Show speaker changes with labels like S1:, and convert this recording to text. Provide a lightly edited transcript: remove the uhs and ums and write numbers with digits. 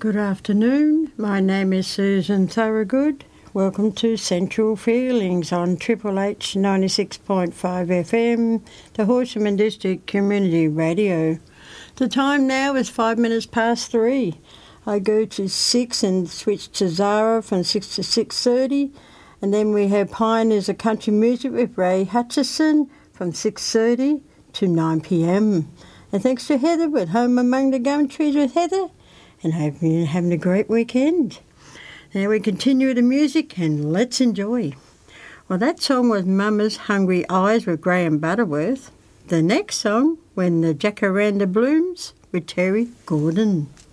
S1: Good afternoon. My name is Susan Thorogood. Welcome to Central Feelings on Triple H 96.5 FM, the Horsham District Community Radio. The time now is 5 minutes past 3. I go to 6 and switch to Zara from 6 to 6:30. And then we have Pioneers of Country Music with Ray Hutchison from 6:30 to 9 p.m. And thanks to Heather with Home Among the Gum Trees with Heather. And hope you're having a great weekend. Now we continue the music and let's enjoy. Well, that song was Mama's Hungry Eyes with Graham Butterworth. The next song, When the Jacaranda Blooms with Terry Gordon.